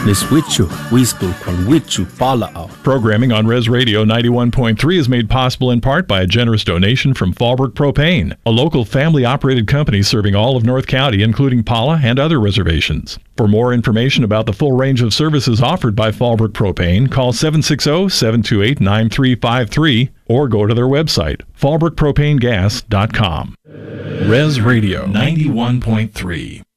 Niswichu, Wispu, Kwanwichu, Pala'au. Programming on Res Radio 91.3 is made possible in part by a generous donation from Fallbrook Propane, a local family-operated company serving all of North County, including Pala and other reservations. For more information about the full range of services offered by Fallbrook Propane, call 760-728-9353 or go to their website, fallbrookpropanegas.com. Res Radio 91.3.